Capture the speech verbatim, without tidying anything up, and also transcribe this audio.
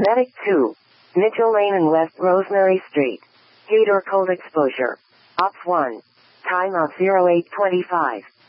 Medic two. Mitchell Lane and West Rosemary Street. Heat or cold exposure. Ops one. Time of zero eight twenty-five.